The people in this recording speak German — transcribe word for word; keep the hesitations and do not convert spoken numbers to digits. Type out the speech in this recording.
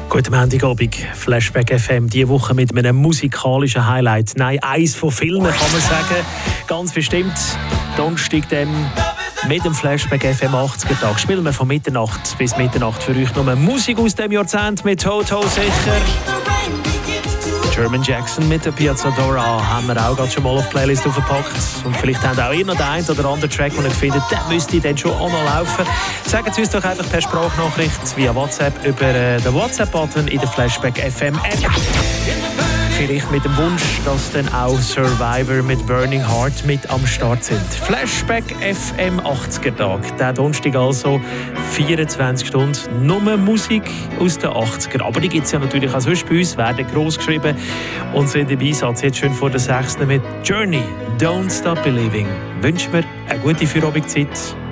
Guten Montagabend, Flashback F M, diese Woche mit einem musikalischen Highlight. Nein, eins von vielen, kann man sagen. Ganz bestimmt, Donnerstag dann mit dem Flashback F M achtziger-Tag. Spielen wir von Mitternacht bis Mitternacht für euch nur Musik aus dem Jahrzehnt mit Toto sicher. German Jackson mit der Piazza Dora haben wir auch gerade schon mal auf die Playlist aufgepackt. Und vielleicht habt auch ihr noch den einen oder anderen Track, den ihr findet, der müsste dann schon auch noch laufen. Sagen Sie uns doch einfach per Sprachnachricht via WhatsApp über den WhatsApp-Button in der Flashback F M App. Vielleicht mit dem Wunsch, dass dann auch Survivor mit Burning Heart mit am Start sind. Flashback F M achtziger-Tag. Der Donnerstag also vierundzwanzig Stunden nur Musik aus den achtziger. Aber die gibt es ja natürlich auch sonst bei uns, werden gross geschrieben und sind im Einsatz. Jetzt schön vor der sechsten mit Journey, Don't Stop Believing. Wünschen wir eine gute Feierabendszeit.